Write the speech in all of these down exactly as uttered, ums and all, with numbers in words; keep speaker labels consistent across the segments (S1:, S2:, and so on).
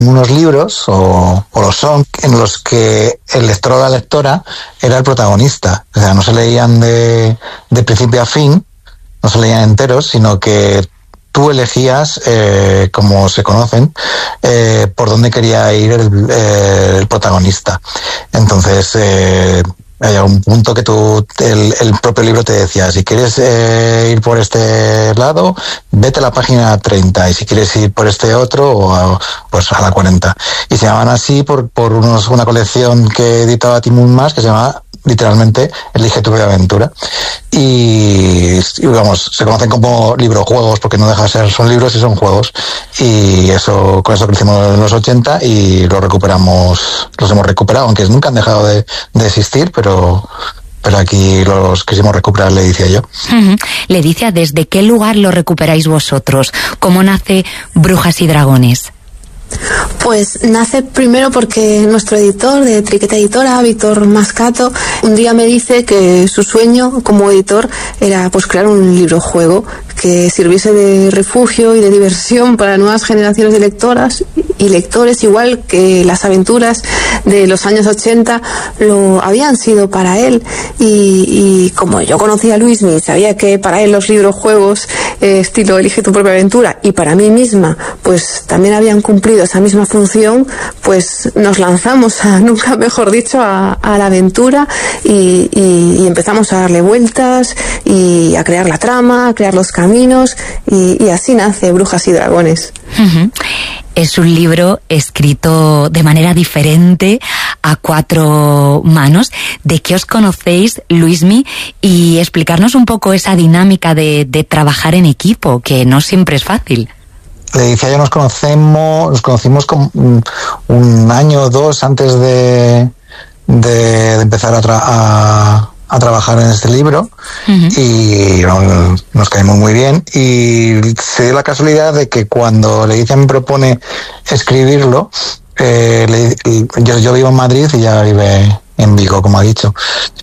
S1: unos libros, o, o lo son, en los que el lector o la lectora era el protagonista. O sea, no se leían de, de principio a fin, no se leían enteros, sino que tú elegías, eh, como se conocen, eh, por dónde quería ir el, eh, el protagonista. Entonces, eh, hay un punto que tú, el, el propio libro te decía, si quieres eh, ir por este lado, vete a la página treinta, y si quieres ir por este otro, o a, pues a la cuarenta. Y se llamaban así por, por unos, una colección que editaba Timun Mas, que se llama literalmente Elige tu propia aventura. Y, y vamos, se conocen como librojuegos, porque no deja de ser, son libros y son juegos. Y eso, con eso crecimos en los ochenta y lo recuperamos, los hemos recuperado, aunque nunca han dejado de, de existir, pero pero aquí los quisimos recuperar, Ledicia y yo.
S2: Uh-huh. Ledicia, ¿desde qué lugar lo recuperáis vosotros? ¿Cómo nace Brujas y Dragones?
S3: Pues nace primero porque nuestro editor de Triqueta Editora, Víctor Mascato, un día me dice que su sueño como editor era pues crear un librojuego que sirviese de refugio y de diversión para nuevas generaciones de lectoras y lectores, igual que las aventuras de los años ochenta lo habían sido para él. Y, y como yo conocía a Luismi, sabía que para él los librojuegos eh, estilo Elige tu propia aventura, y para mí misma pues también habían cumplido esa misma función, pues nos lanzamos a, nunca mejor dicho, a, a la aventura y, y, y empezamos a darle vueltas y a crear la trama, a crear los caminos, y, y así nace Brujas y Dragones.
S2: Uh-huh. Es un libro escrito de manera diferente, a cuatro manos. ¿De qué os conocéis, Luismi? Y explicarnos un poco esa dinámica de, de trabajar en equipo, que no siempre es fácil.
S1: Ledicia y yo nos conocemos, nos conocimos como un, un año o dos antes de, de, de empezar a, tra- a, a trabajar en este libro. Uh-huh. Y no, nos caímos muy bien, y se dio la casualidad de que cuando Ledicia me propone escribirlo, eh, le, yo, yo vivo en Madrid y ella vive en Vigo, como ha dicho,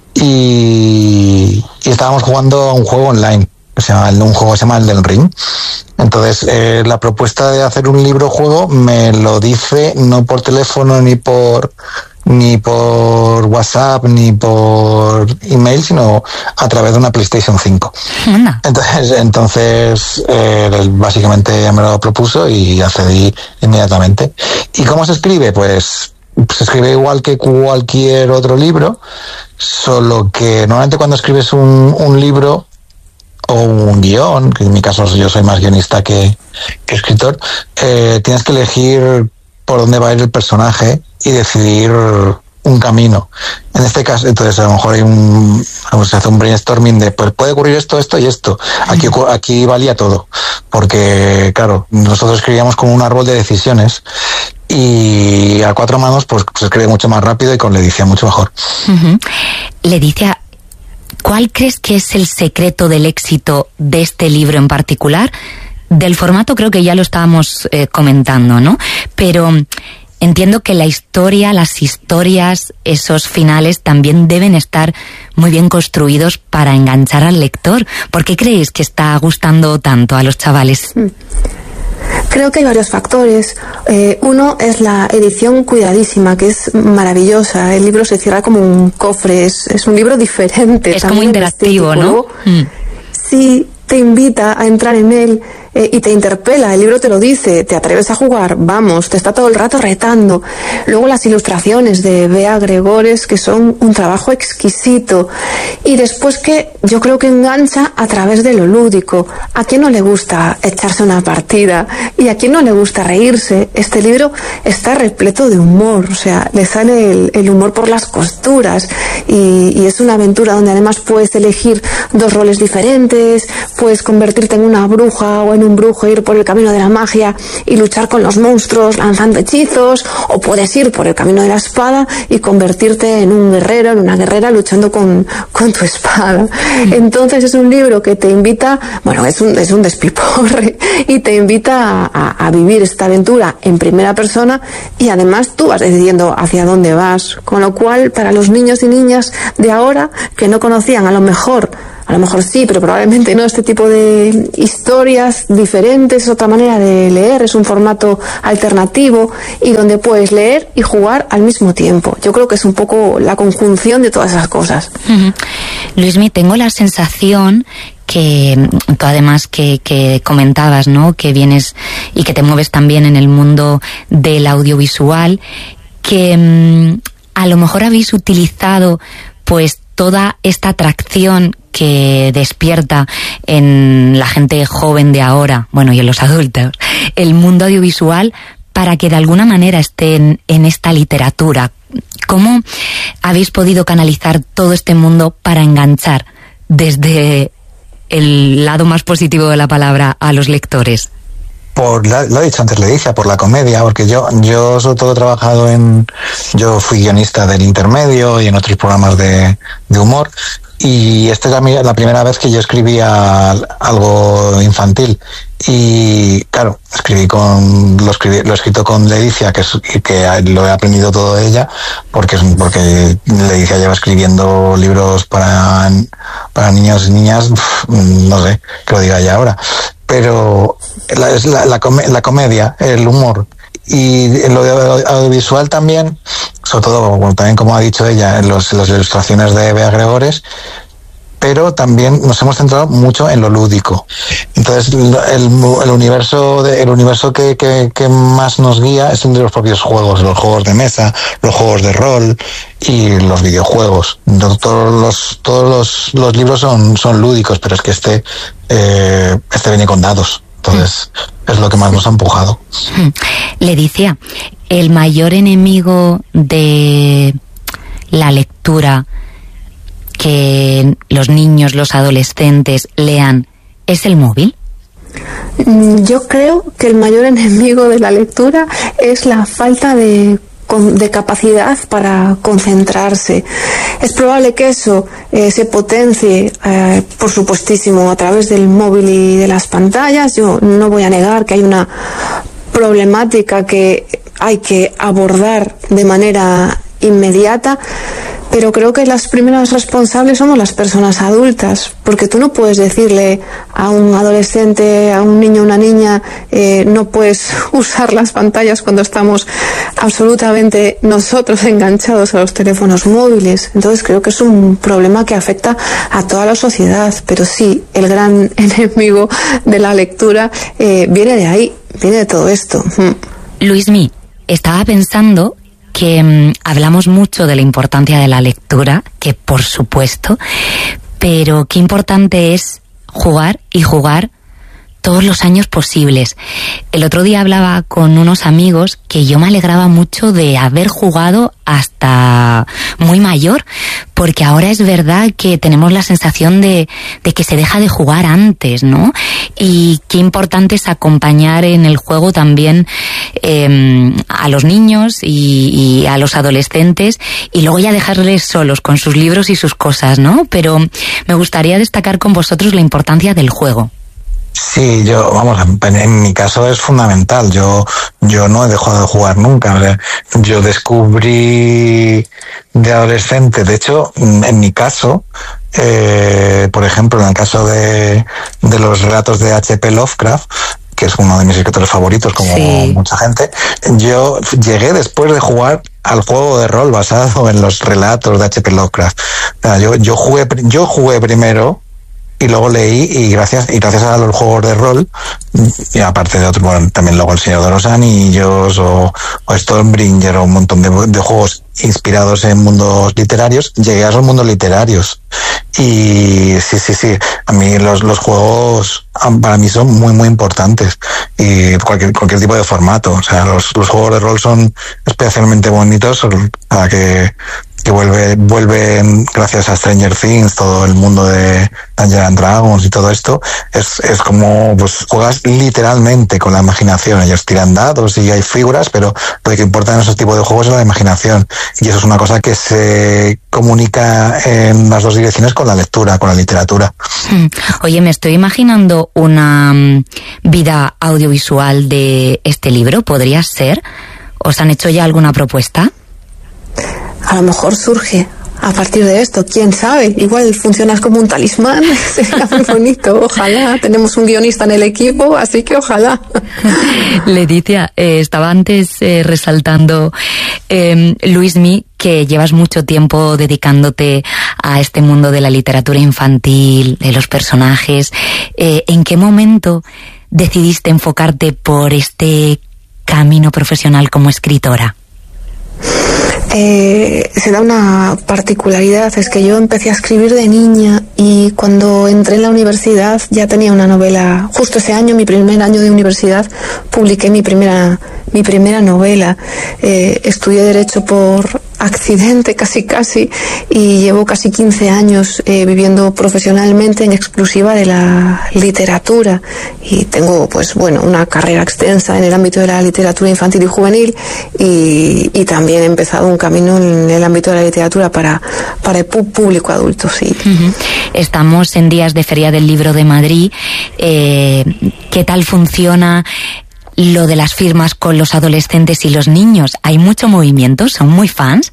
S1: y, y estábamos jugando a un juego online. Se llama, un juego se llama Elden Ring. Entonces, eh, la propuesta de hacer un libro juego me lo dice no por teléfono, ni por ni por WhatsApp, ni por email, sino a través de una PlayStation cinco. Anda. Entonces, entonces eh, básicamente me lo propuso y accedí inmediatamente. ¿Y cómo se escribe? Pues se escribe igual que cualquier otro libro, solo que normalmente cuando escribes un, un libro o un guión, que en mi caso yo soy más guionista que, que escritor, eh, tienes que elegir por dónde va a ir el personaje y decidir un camino. En este caso, entonces a lo mejor hay un, se hace un brainstorming de, pues puede ocurrir esto, esto y esto. Aquí, aquí valía todo, porque claro, nosotros escribíamos como un árbol de decisiones, y a cuatro manos pues se escribe mucho más rápido y con Ledicia mucho mejor.
S2: Uh-huh. Ledicia, ¿cuál crees que es el secreto del éxito de este libro en particular? Del formato creo que ya lo estábamos eh, comentando, ¿no? Pero entiendo que la historia, las historias, esos finales también deben estar muy bien construidos para enganchar al lector. ¿Por qué creéis que está gustando tanto a los chavales?
S3: Creo que hay varios factores. Eh, uno es la edición cuidadísima, que es maravillosa. El libro se cierra como un cofre, es, es un libro diferente.
S2: Es como interactivo, ¿no? Mm.
S3: Sí, te invita a entrar en él eh, y te interpela. El libro te lo dice, te atreves a jugar, vamos, te está todo el rato retando. Luego las ilustraciones de Bea Gregores, que son un trabajo exquisito. Y después que yo creo que engancha a través de lo lúdico. ¿A quién no le gusta echarse una partida? ¿Y a quién no le gusta reírse? Este libro está repleto de humor, o sea, le sale el, el humor por las costuras, y, y es una aventura donde además puedes elegir dos roles diferentes, puedes convertirte en una bruja o en un brujo, ir por el camino de la magia y luchar con los monstruos lanzando hechizos, o puedes ir por el camino de la espada y convertirte en un guerrero, en una guerrera luchando con, con tu espada. Entonces es un libro que te invita, bueno, es un, es un despiporre, y te invita a, a, a vivir esta aventura en primera persona, y además tú vas decidiendo hacia dónde vas, con lo cual para los niños y niñas de ahora que no conocían a lo mejor a lo mejor sí, pero probablemente no. Este tipo de historias diferentes es otra manera de leer, es un formato alternativo y donde puedes leer y jugar al mismo tiempo. Yo creo que es un poco la conjunción de todas esas cosas.
S2: Uh-huh. Luismi, tengo la sensación que tú además que, que comentabas, ¿no?, que vienes y que te mueves también en el mundo del audiovisual, que mmm, a lo mejor habéis utilizado pues toda esta atracción que despierta en la gente joven de ahora, bueno, y en los adultos, el mundo audiovisual, para que de alguna manera estén en esta literatura. ¿Cómo habéis podido canalizar todo este mundo para enganchar desde el lado más positivo de la palabra a los lectores?
S1: Por la, lo he dicho antes, Leticia, por la comedia, porque yo yo sobre todo he trabajado en... Yo fui guionista del Intermedio y en otros programas de, de humor, y esta es la, la primera vez que yo escribía algo infantil. Y claro, escribí con lo escribí, lo he escrito con Leticia, que es que lo he aprendido todo de ella, porque es porque Leticia lleva escribiendo libros para para niños y niñas, no sé que lo diga ya ahora, pero la, es la, la, com- la comedia, el humor y en lo audiovisual también, sobre todo, bueno, también como ha dicho ella, en, los, en las ilustraciones de Bea Gregores, pero también nos hemos centrado mucho en lo lúdico. Entonces, el, el universo de, el universo que, que, que más nos guía es el de los propios juegos, los juegos de mesa, los juegos de rol y los videojuegos. Todos los, todos los, los libros son, son lúdicos, pero es que este, eh, este viene con dados. Entonces, mm. es lo que más nos ha empujado.
S2: Leticia, el mayor enemigo de la lectura que los niños, los adolescentes lean, ¿es el móvil?
S3: Yo creo que el mayor enemigo de la lectura es la falta de, de capacidad para concentrarse. Es probable que eso eh, se potencie, eh, por supuestísimo, a través del móvil y de las pantallas. Yo no voy a negar que hay una problemática que hay que abordar de manera inmediata, pero creo que las primeras responsables somos las personas adultas, porque tú no puedes decirle a un adolescente, a un niño, una niña, eh, no puedes usar las pantallas cuando estamos absolutamente nosotros enganchados a los teléfonos móviles. Entonces creo que es un problema que afecta a toda la sociedad, pero sí, el gran enemigo de la lectura eh, viene de ahí, viene de todo esto.
S2: Luismi, estaba pensando que mmm, hablamos mucho de la importancia de la lectura, que por supuesto, pero qué importante es jugar y jugar todos los años posibles. El otro día hablaba con unos amigos que yo me alegraba mucho de haber jugado hasta muy mayor, porque ahora es verdad que tenemos la sensación de, de que se deja de jugar antes, ¿no? Y qué importante es acompañar en el juego también eh, a los niños y, y a los adolescentes, y luego ya dejarles solos con sus libros y sus cosas, ¿no? Pero me gustaría destacar con vosotros la importancia del juego.
S1: Sí, yo, vamos, en mi caso es fundamental. Yo, yo no he dejado de jugar nunca. O sea, yo descubrí de adolescente, de hecho, en mi caso, eh, por ejemplo, en el caso de, de los relatos de H P Lovecraft, que es uno de mis escritores favoritos, como sí. mucha gente, yo llegué después de jugar al juego de rol basado en los relatos de H P Lovecraft. O sea, yo, yo jugué, yo jugué primero, y luego leí, y gracias y gracias a los juegos de rol, y aparte de otros, bueno, también luego El Señor de los Anillos o, o Stormbringer o un montón de, de juegos inspirados en mundos literarios, llegué a esos mundos literarios. Y sí, sí, sí, a mí los, los juegos para mí son muy, muy importantes, y cualquier, cualquier tipo de formato. O sea, los, los juegos de rol son especialmente bonitos, para que que vuelve, vuelve gracias a Stranger Things, todo el mundo de Dungeons and Dragons y todo esto, es, es como, pues, juegas literalmente con la imaginación. Ellos tiran dados y hay figuras, pero lo que importa en esos tipos de juegos es la imaginación. Y eso es una cosa que se comunica en las dos direcciones con la lectura, con la literatura.
S2: Oye, me estoy imaginando una um, vida audiovisual de este libro. ¿Podría ser? ¿Os han hecho ya alguna propuesta?
S3: A lo mejor surge a partir de esto, quién sabe, igual funcionas como un talismán, sería muy bonito, ojalá, tenemos un guionista en el equipo, así que ojalá.
S2: Leticia, eh, estaba antes eh, resaltando, eh, Luismi, que llevas mucho tiempo dedicándote a este mundo de la literatura infantil, de los personajes. Eh, ¿En qué momento decidiste enfocarte por este camino profesional como escritora?
S3: Eh, se da una particularidad, es que yo empecé a escribir de niña y cuando entré en la universidad ya tenía una novela. Justo ese año, mi primer año de universidad, publiqué mi primera mi primera novela. Eh, estudié Derecho por accidente casi casi y llevo casi quince años eh, viviendo profesionalmente en exclusiva de la literatura y tengo pues bueno una carrera extensa en el ámbito de la literatura infantil y juvenil y, y también he empezado un camino en el ámbito de la literatura para, para el público adulto, sí.
S2: Uh-huh. Estamos en días de Feria del Libro de Madrid. Eh, ¿qué tal funciona lo de las firmas con los adolescentes y los niños? ¿Hay mucho movimiento? ¿Son muy fans?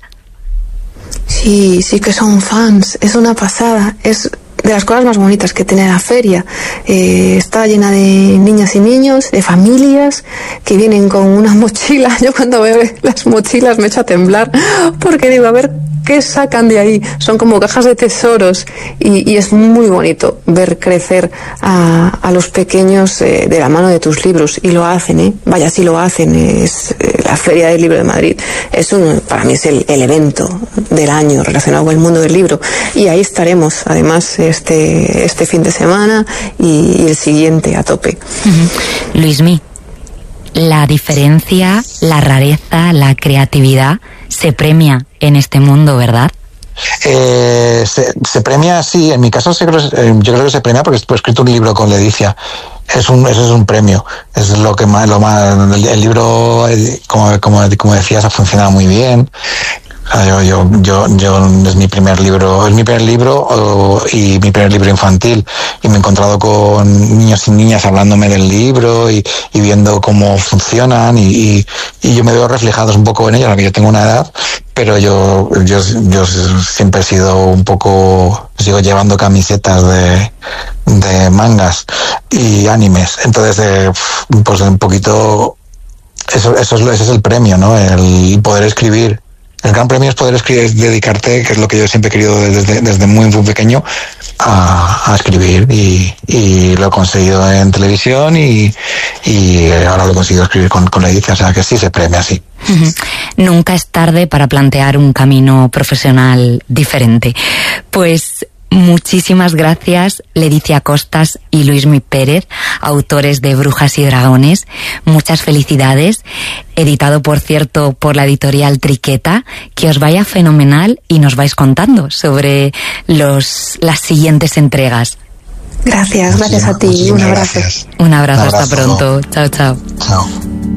S3: Sí, sí que son fans. Es una pasada. Es de las cosas más bonitas que tiene la feria. Eh, está llena de niñas y niños, de familias que vienen con una mochila. Yo cuando veo las mochilas me echo a temblar porque digo, a ver qué sacan de ahí. Son como cajas de tesoros y, y es muy bonito ver crecer a, a los pequeños eh, de la mano de tus libros y lo hacen, ¿eh? Vaya, sí lo hacen. Es eh, la Feria del Libro de Madrid. Es un, para mí es el, el evento del año relacionado con el mundo del libro y ahí estaremos además este este fin de semana y, y el siguiente a tope.
S2: Uh-huh. Luismi, la diferencia, la rareza, la creatividad se premia en este mundo, ¿verdad?
S1: Eh, se, se premia, sí. En mi caso se, eh, yo creo que se premia porque he escrito un libro con Leticia. Es un, eso es un premio. Es lo que más, lo más, el, el libro, como, como, como decías, ha funcionado muy bien. Yo, yo, yo, yo, es mi primer libro, es mi primer libro oh, y mi primer libro infantil y me he encontrado con niños y niñas hablándome del libro y, y viendo cómo funcionan y, y, y yo me veo reflejado un poco en ellos, aunque yo tengo una edad, pero yo, yo, yo siempre he sido un poco, sigo llevando camisetas de, de mangas y animes, entonces eh, pues un poquito, eso, eso es, ese es el premio, ¿no? El poder escribir. El gran premio es poder escribir, es dedicarte, que es lo que yo siempre he querido desde, desde muy, muy pequeño, a, a escribir y, y lo he conseguido en televisión y, y ahora lo he conseguido escribir con, con la edición, o sea que sí se premia así.
S2: Uh-huh. Nunca es tarde para plantear un camino profesional diferente. Pues muchísimas gracias, Leticia Costas y Luismi Pérez, autores de Brujas y Dragones. Muchas felicidades. Editado, por cierto, por la editorial Triqueta. Que os vaya fenomenal y nos vais contando sobre los, las siguientes entregas.
S3: Gracias, gracias a ti. Un abrazo.
S1: Gracias.
S2: Un abrazo,
S1: Un abrazo,
S2: hasta pronto. Chao, chao.
S1: Chao.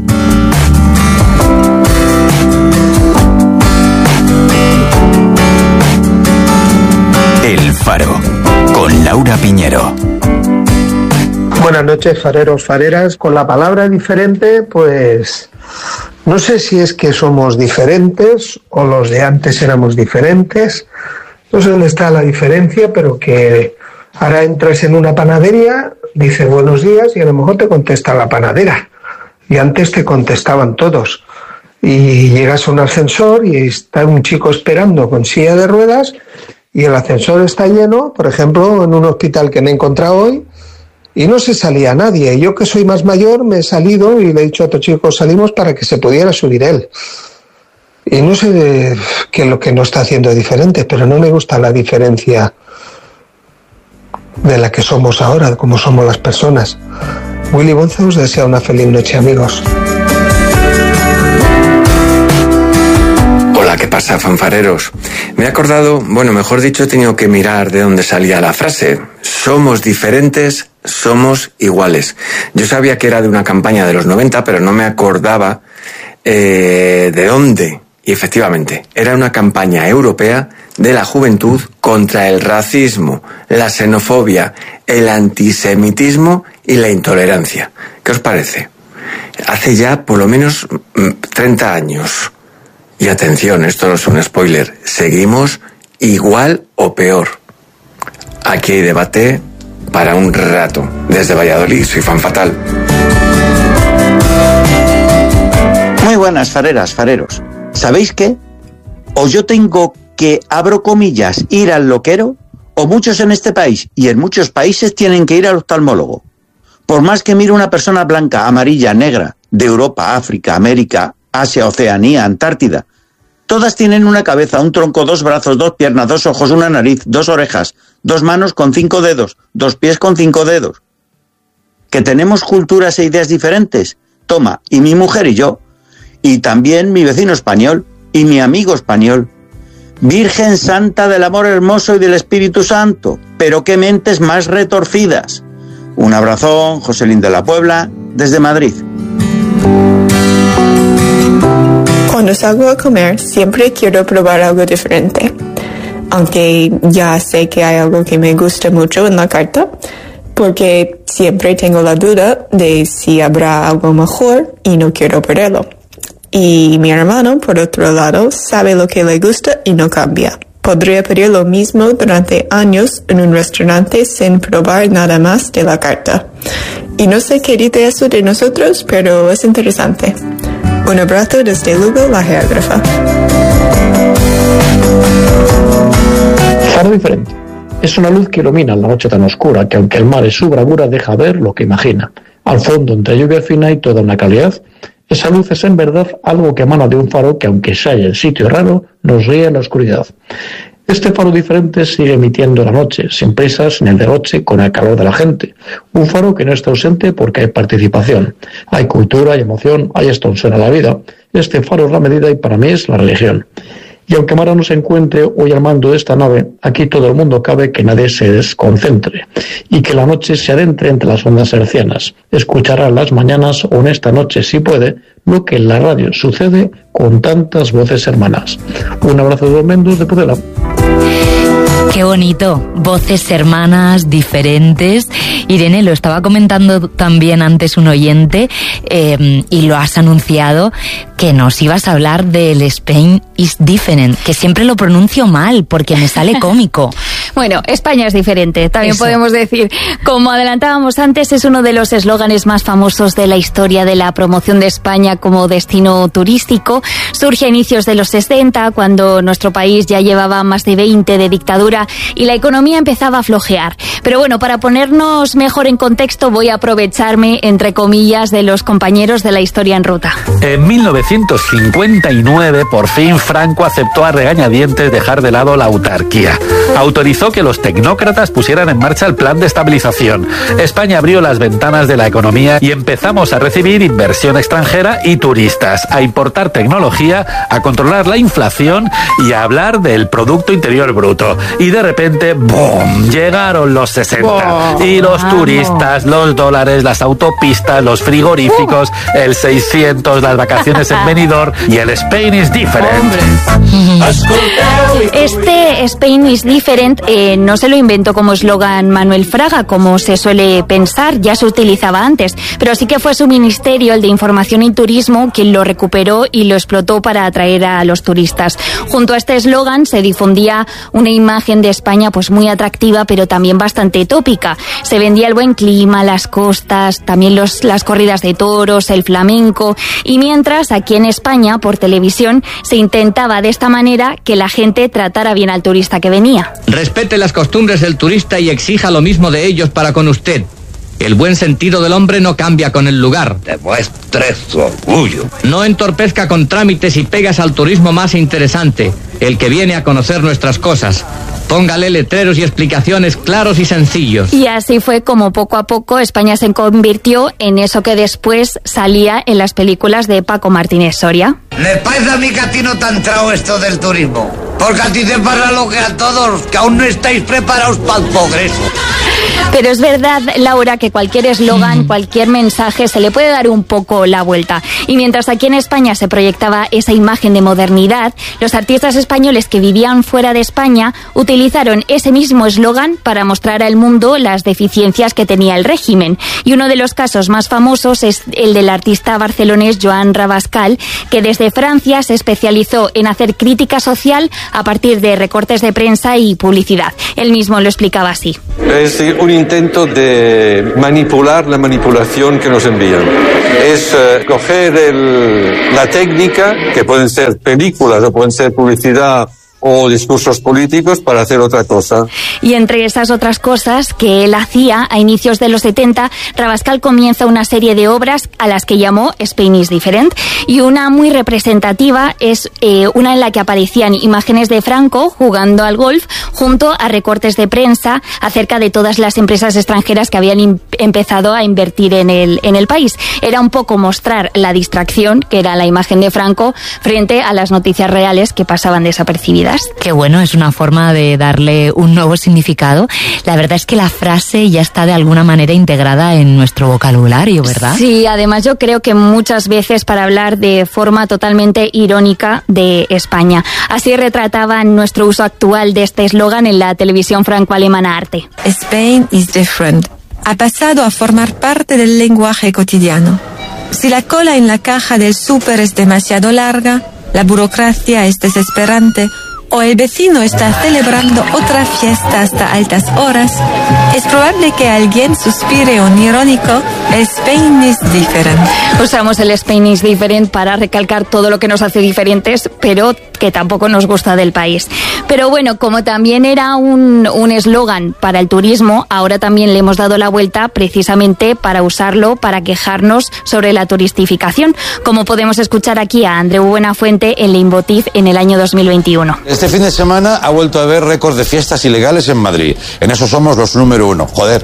S4: El Faro, con Laura Piñero.
S5: Buenas noches, fareros, fareras. Con la palabra diferente, pues no sé si es que somos diferentes o los de antes éramos diferentes. No sé dónde está la diferencia, pero que ahora entras en una panadería, dice buenos días y a lo mejor te contesta la panadera. Y antes te contestaban todos. Y llegas a un ascensor y está un chico esperando con silla de ruedas y el ascensor está lleno, por ejemplo, en un hospital que me he encontrado hoy, y no se salía nadie. Yo, que soy más mayor, me he salido y le he dicho a otro chico, salimos para que se pudiera subir él. Y no sé qué es lo que nos está haciendo diferente, pero no me gusta la diferencia de la que somos ahora, de cómo somos las personas. Willy Bonzo os desea una feliz noche, amigos.
S6: Hola, ¿qué pasa, fanfareros? Me he acordado, bueno, mejor dicho, he tenido que mirar de dónde salía la frase. Somos diferentes, somos iguales. Yo sabía que era de una campaña de los noventa, pero no me acordaba eh, de dónde. Y efectivamente, era una campaña europea de la juventud contra el racismo, la xenofobia, el antisemitismo y la intolerancia. ¿Qué os parece? Hace ya por lo menos treinta años. Y atención, esto no es un spoiler, seguimos igual o peor. Aquí hay debate para un rato. Desde Valladolid, soy Fan Fatal.
S7: Muy buenas, fareras, fareros. ¿Sabéis qué? O yo tengo que, abro comillas, ir al loquero, o muchos en este país y en muchos países tienen que ir al oftalmólogo. Por más que mire una persona blanca, amarilla, negra, de Europa, África, América, Asia, Oceanía, Antártida, todas tienen una cabeza, un tronco, dos brazos, dos piernas, dos ojos, una nariz, dos orejas, dos manos con cinco dedos, dos pies con cinco dedos. ¿Que tenemos culturas e ideas diferentes? Toma, y mi mujer y yo, y también mi vecino español, y mi amigo español. Virgen Santa del Amor Hermoso y del Espíritu Santo, pero qué mentes más retorcidas. Un abrazón, Joselín de la Puebla, desde Madrid.
S3: Cuando salgo a comer, siempre quiero probar algo diferente. Aunque ya sé que hay algo que me gusta mucho en la carta, porque siempre tengo la duda de si habrá algo mejor y no quiero perderlo. Y mi hermano, por otro lado, sabe lo que le gusta y no cambia. Podría pedir lo mismo durante años en un restaurante sin probar nada más de la carta. Y no sé qué dice eso de nosotros, pero es interesante. Un abrazo desde Lugo, la geógrafa.
S8: Faro diferente. Es una luz que ilumina la noche tan oscura que, aunque el mar es su bravura, deja ver lo que imagina. Al fondo, entre lluvia fina y toda una calidad, esa luz es en verdad algo que emana de un faro que, aunque se halla en sitio raro, nos ríe en la oscuridad. Este faro diferente sigue emitiendo la noche, sin prisas, sin el derroche, con el calor de la gente. Un faro que no está ausente porque hay participación. Hay cultura, hay emoción, hay extensión a la vida. Este faro es la medida y para mí es la religión. Y aunque Mara no se encuentre hoy al mando de esta nave, aquí todo el mundo cabe que nadie se desconcentre y que la noche se adentre entre las ondas hercianas. Escuchará las mañanas o en esta noche, si puede, lo que en la radio sucede con tantas voces hermanas. Un abrazo de Don Mendoz de Podela.
S2: Qué bonito, voces hermanas, diferentes. Irene, lo estaba comentando también antes un oyente eh, y lo has anunciado, que nos ibas a hablar del Spain is different, que siempre lo pronuncio mal porque me sale cómico.
S9: Bueno, España es diferente, también Eso. podemos decir. Como adelantábamos antes, es uno de los eslóganes más famosos de la historia de la promoción de España como destino turístico. Surge a inicios de los sesenta, cuando nuestro país ya llevaba más de veinte de dictadura y la economía empezaba a flojear. Pero bueno, para ponernos mejor en contexto, voy a aprovecharme, entre comillas, de los compañeros de la historia en ruta.
S10: En mil novecientos cincuenta y nueve, por fin, Franco aceptó a regañadientes dejar de lado la autarquía. Autorizó que los tecnócratas pusieran en marcha el plan de estabilización. España abrió las ventanas de la economía y empezamos a recibir inversión extranjera y turistas, a importar tecnología, a controlar la inflación y a hablar del Producto Interior Bruto. Y de repente, ¡boom!, llegaron los sesenta. Wow, y los vamos. turistas, los dólares, las autopistas, los frigoríficos, uh. el seiscientos, las vacaciones en Benidorm y el Spain is different.
S9: Este Spain is different eh, no se lo inventó como eslogan Manuel Fraga, como se suele pensar, ya se utilizaba antes, pero sí que fue su ministerio, el de Información y Turismo, quien lo recuperó y lo explotó para atraer a los turistas. Junto a este eslogan se difundía una imagen de España pues muy atractiva, pero también bastante tópica. Se vendía el buen clima, las costas, también los, las corridas de toros, el flamenco, y mientras aquí en España, por televisión, se intentaba de esta manera que la gente tratara bien al turista que venía.
S11: Respete las costumbres del turista y exija lo mismo de ellos para con usted. El buen sentido del hombre no cambia con el lugar.
S12: Demuestre su orgullo.
S11: No entorpezca con trámites y pegas al turismo más interesante, el que viene a conocer nuestras cosas. Póngale letreros y explicaciones claros y sencillos.
S9: Y así fue como poco a poco España se convirtió en eso que después salía en las películas de Paco Martínez Soria.
S12: ¿Le parece a mí que a ti no te ha entrado esto del turismo? Porque a ti te pasa lo que a todos, que aún no estáis preparados para el progreso.
S9: Pero es verdad, Laura, que cualquier eslogan, cualquier mensaje se le puede dar un poco la vuelta. Y mientras aquí en España se proyectaba esa imagen de modernidad, los artistas españoles que vivían fuera de España utilizaron ese mismo eslogan para mostrar al mundo las deficiencias que tenía el régimen. Y uno de los casos más famosos es el del artista barcelonés Joan Rabascal, que desde Francia se especializó en hacer crítica social a partir de recortes de prensa y publicidad. Él mismo lo explicaba así.
S13: Es un intento de manipular la manipulación que nos envían. Es uh, coger el, la técnica, que pueden ser películas o pueden ser publicidad o discursos políticos, para hacer otra cosa.
S9: Y entre esas otras cosas que él hacía a inicios de los setenta, Rabascal comienza una serie de obras a las que llamó Spain is Different, y una muy representativa es eh, una en la que aparecían imágenes de Franco jugando al golf junto a recortes de prensa acerca de todas las empresas extranjeras que habían empezado a invertir en el, en el país. Era un poco mostrar la distracción, que era la imagen de Franco, frente a las noticias reales que pasaban desapercibidas.
S2: Qué bueno, es una forma de darle un nuevo significado. La verdad es que la frase ya está de alguna manera integrada en nuestro vocabulario, ¿verdad?
S9: Sí, además yo creo que muchas veces para hablar de forma totalmente irónica de España. Así retrataban nuestro uso actual de este eslogan en la televisión franco-alemana Arte.
S14: Spain is different. Ha pasado a formar parte del lenguaje cotidiano. Si la cola en la caja del súper es demasiado larga, la burocracia es desesperante, o el vecino está celebrando otra fiesta hasta altas horas, es probable que alguien suspire un irónico Spain is different.
S9: Usamos el Spain is different para recalcar todo lo que nos hace diferentes, pero que tampoco nos gusta del país. Pero bueno, como también era un un eslogan para el turismo, ahora también le hemos dado la vuelta precisamente para usarlo para quejarnos sobre la turistificación, como podemos escuchar aquí a Andreu Buenafuente en Leitmotiv en el año dos mil veintiuno.
S15: Este fin de semana ha vuelto a haber récords de fiestas ilegales en Madrid. En eso somos los número uno. Joder.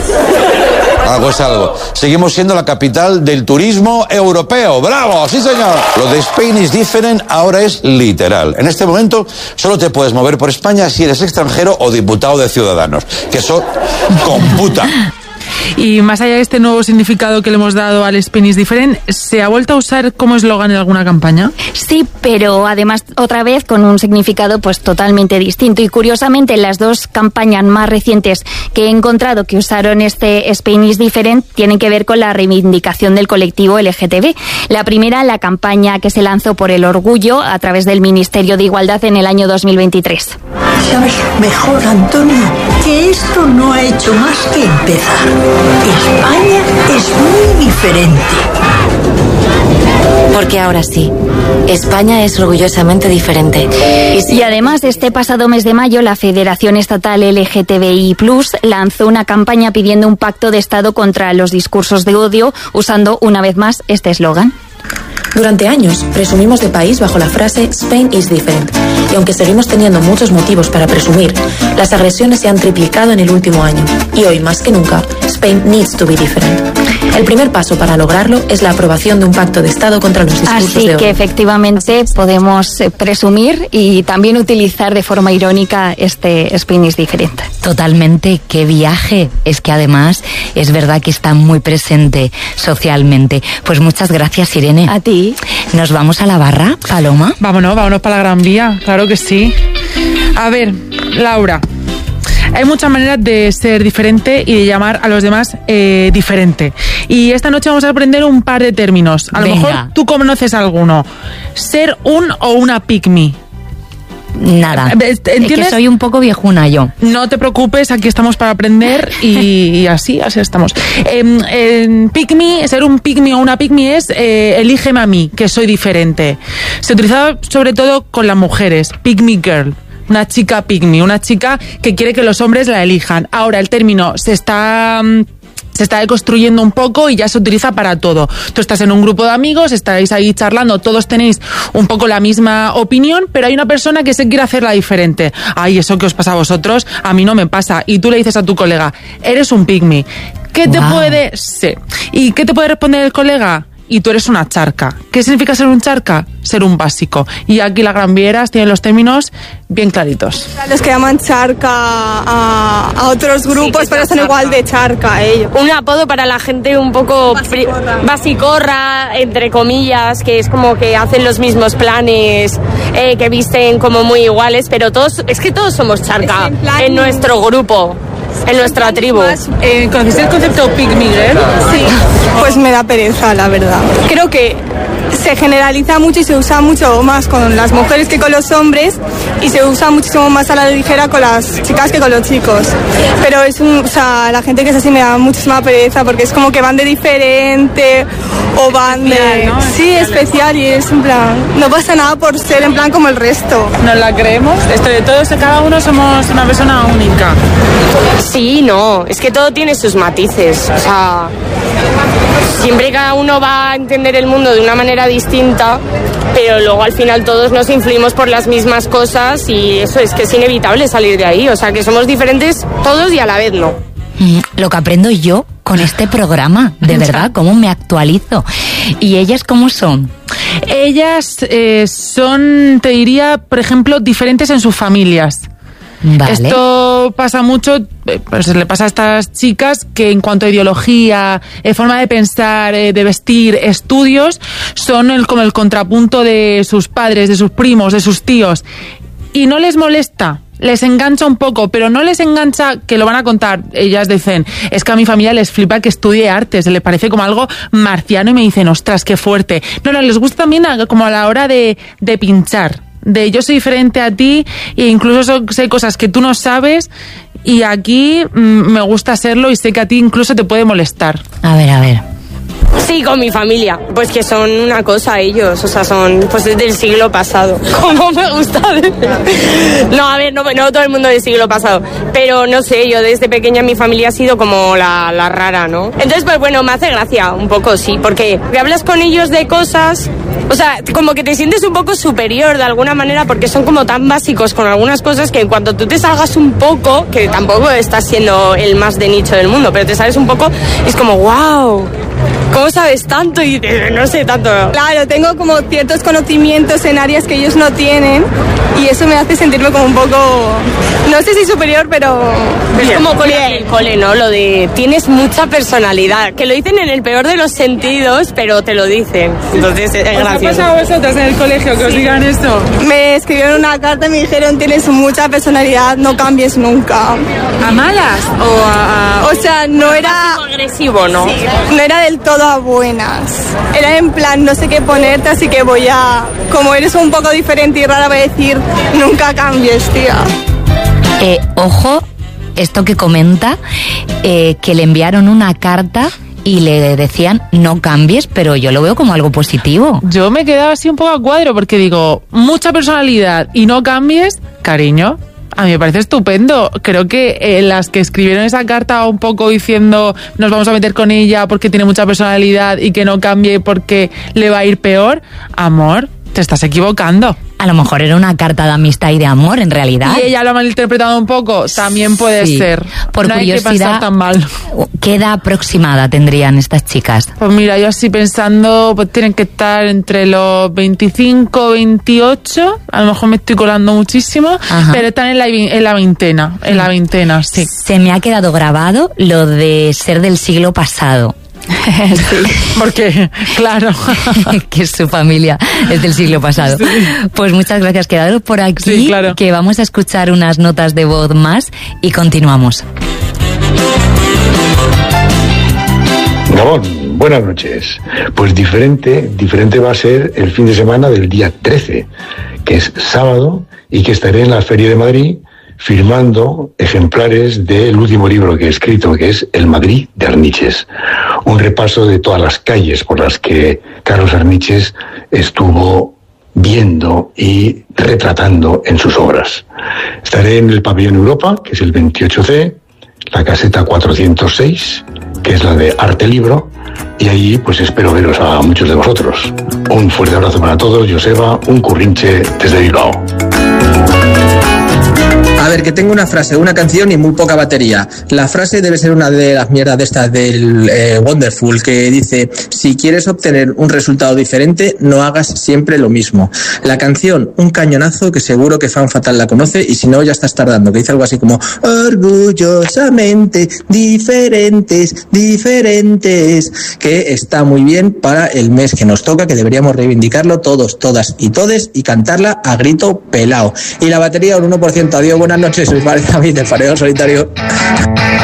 S15: Algo es algo. Seguimos siendo la capital del turismo europeo. ¡Bravo! ¡Sí, señor! Lo de Spain is Different ahora es literal. En este momento solo te puedes mover por España si eres extranjero o diputado de Ciudadanos. Que eso computa.
S16: Y más allá de este nuevo significado que le hemos dado al Spain is Different, ¿se ha vuelto a usar como eslogan en alguna campaña?
S9: Sí, pero además otra vez con un significado pues totalmente distinto. Y curiosamente las dos campañas más recientes que he encontrado que usaron este Spain is Different tienen que ver con la reivindicación del colectivo L G T B. La primera, la campaña que se lanzó por el orgullo a través del Ministerio de Igualdad en el año dos mil veintitrés.
S17: Sabes mejor, Antonio, que esto no ha hecho más que empezar. España es muy diferente.
S18: Porque ahora sí, España es orgullosamente diferente.
S9: Y además, este pasado mes de mayo, la Federación Estatal L G T B I plus, lanzó una campaña pidiendo un pacto de Estado contra los discursos de odio, usando una vez más este eslogan.
S18: Durante años presumimos de país bajo la frase Spain is different, y aunque seguimos teniendo muchos motivos para presumir, las agresiones se han triplicado en el último año, y hoy más que nunca, Spain needs to be different. El primer paso para lograrlo es la aprobación de un pacto de Estado contra los discursos
S9: Así
S18: de odio.
S9: que efectivamente podemos presumir y también utilizar de forma irónica este Spain is different.
S2: Totalmente, qué viaje. Es que además es verdad que está muy presente socialmente. Pues muchas gracias, Irene.
S9: A ti.
S2: ¿Nos vamos a la barra, Paloma?
S16: Vámonos, vámonos para la Gran Vía, claro que sí. A ver, Laura, hay muchas maneras de ser diferente y de llamar a los demás eh, diferente. Y esta noche vamos a aprender un par de términos. A lo
S2: Venga.
S16: mejor tú conoces alguno. Ser un o una pick me.
S2: Nada.
S16: ¿Entiendes?
S2: Es que soy un poco viejuna yo.
S16: No te preocupes, aquí estamos para aprender y, y así, así estamos. Eh, eh, pick me, ser un pick me o una pick me es eh, elígeme a mí, que soy diferente. Se utilizaba sobre todo con las mujeres, pick me girl. Una chica pick me, una chica que quiere que los hombres la elijan. Ahora el término se está... se está deconstruyendo un poco y ya se utiliza para todo. Tú estás en un grupo de amigos, estáis ahí charlando, todos tenéis un poco la misma opinión, pero hay una persona que se quiere hacerla diferente. Ay, eso que os pasa a vosotros, a mí no me pasa. Y tú le dices a tu colega, eres un pick me. ¿Qué te
S2: Wow.
S16: puede...? Sí. ¿Y qué te puede responder el colega? y tú eres una charca. ¿Qué significa ser un charca? Ser un básico. Y aquí las Gran Vieras tienen los términos bien claritos.
S19: Los que llaman charca a, a otros grupos, sí, pero son charca. Igual de charca ellos.
S20: Un apodo para la gente un poco basicorra. basicorra, entre comillas, que es como que hacen los mismos planes, eh, que visten como muy iguales, pero todos, es que todos somos charca en, plan, en nuestro grupo. En nuestra tribu.
S16: Eh, ¿Conoces el concepto pygmy girl?
S19: Sí, pues me da pereza, la verdad. Creo que se generaliza mucho y se usa mucho más con las mujeres que con los hombres, y se usa muchísimo más a la ligera con las chicas que con los chicos. Pero es un, o sea, la gente que es así me da muchísima pereza, porque es como que van de diferente o van especial, de... ¿no? Sí, especial, y es en plan, no pasa nada por ser en plan como el resto.
S16: ¿Nos la creemos? Esto de todos, cada uno somos una persona única.
S20: Sí, no, es que todo tiene sus matices, o sea, siempre cada uno va a entender el mundo de una manera distinta, pero luego al final todos nos influimos por las mismas cosas, y eso es que es inevitable salir de ahí, o sea, que somos diferentes todos y a la vez no.
S2: Mm, lo que aprendo yo con este programa, de verdad, cómo me actualizo. ¿Y ellas cómo son?
S16: Ellas eh, son, te diría, por ejemplo, diferentes en sus familias. Vale. Esto pasa mucho, pues le pasa a estas chicas que en cuanto a ideología, eh, forma de pensar, eh, de vestir, estudios, son el, como el contrapunto de sus padres, de sus primos, de sus tíos. Y no les molesta, les engancha un poco, pero no les engancha, que lo van a contar. Ellas dicen, es que a mi familia les flipa que estudie artes, les parece como algo marciano, y me dicen, ostras, qué fuerte. No, no, les gusta también a, como a la hora de, de pinchar. De yo soy diferente a ti, e incluso sé cosas que tú no sabes, y aquí mmm, me gusta serlo, y sé que a ti incluso te puede molestar.
S2: A ver, a ver.
S20: Sí, con mi familia, pues que son una cosa ellos, o sea, son pues desde el siglo pasado, como me gusta decir. No, a ver, no, no todo el mundo del siglo pasado, pero no sé, yo desde pequeña mi familia ha sido como la, la rara, ¿no? Entonces, pues bueno, me hace gracia un poco, sí, porque hablas con ellos de cosas, o sea, como que te sientes un poco superior de alguna manera, porque son como tan básicos con algunas cosas que en cuanto tú te salgas un poco, que tampoco estás siendo el más de nicho del mundo, pero te sales un poco, es como, wow, ¿cómo sabes tanto? Y no sé tanto.
S19: Claro, tengo como ciertos conocimientos en áreas que ellos no tienen, y eso me hace sentirme como un poco, no sé si superior, pero...
S20: Es como con el cole, ¿no? Lo de tienes mucha personalidad, que lo dicen en el peor de los sentidos, pero te lo dicen. Entonces es gracioso.
S16: ¿Qué ha pasado a vosotros en el colegio que os digan eso?
S19: Me escribieron una carta y me dijeron, tienes mucha personalidad, no cambies nunca.
S16: ¿A malas? O a...? a...
S19: O sea, no era...
S20: agresivo, ¿no?
S19: Sí, no era del todo a buenas. Era en plan, no sé qué ponerte, así que voy a... Como eres un poco diferente y rara, voy a decir, nunca cambies, tía.
S2: Eh, ojo, esto que comenta, eh, que le enviaron una carta y le decían no cambies, pero yo lo veo como algo positivo.
S16: Yo me quedaba así un poco a cuadro, porque digo, mucha personalidad y no cambies, cariño. A mí me parece estupendo. Creo que eh, las que escribieron esa carta un poco diciendo nos vamos a meter con ella porque tiene mucha personalidad y que no cambie porque le va a ir peor, amor, te estás equivocando.
S2: A lo mejor era una carta de amistad y de amor, en realidad.
S16: Y ella lo ha malinterpretado un poco, también puede
S2: sí.
S16: ser.
S2: Por
S16: no
S2: curiosidad,
S16: hay que pasar tan mal.
S2: ¿Qué edad aproximada tendrían estas chicas?
S16: Pues mira, yo así pensando, pues tienen que estar entre los veinticinco, veintiocho, a lo mejor me estoy colando muchísimo, Ajá. pero están en la, en la veintena, en la veintena, sí.
S2: Se me ha quedado grabado lo de ser del siglo pasado.
S16: Sí, porque, claro,
S2: que su familia es del siglo pasado. Sí. Pues muchas gracias, quedaros por aquí,
S16: sí, claro.
S2: que vamos a escuchar unas notas de voz más y continuamos.
S21: Gabón, buenas noches. Pues diferente, diferente va a ser el fin de semana del día trece, que es sábado, y que estaré en la Feria de Madrid firmando ejemplares del último libro que he escrito, que es El Madrid de Arniches. Un repaso de todas las calles por las que Carlos Arniches estuvo viendo y retratando en sus obras. Estaré en el Pabellón Europa, que es el veintiocho C, la caseta cuatrocientos seis, que es la de Arte Libro, y allí pues espero veros a muchos de vosotros. Un fuerte abrazo para todos, Joseba, un currinche desde Bilbao.
S22: A ver,
S1: ver, que tengo una frase, una canción y muy poca batería. La frase debe ser una de las mierdas de estas del eh, Wonderful, que dice: si quieres obtener un resultado diferente, no hagas siempre lo mismo. La canción, un cañonazo, que seguro que Fan Fatal la conoce, y si no, ya estás tardando, que dice algo así como: orgullosamente diferentes, diferentes, que está muy bien para el mes que nos toca, que deberíamos reivindicarlo todos, todas y todes, y cantarla a grito pelao. Y la batería un uno por ciento. Adiós, buenas noches, soy David de Fareo Solitario.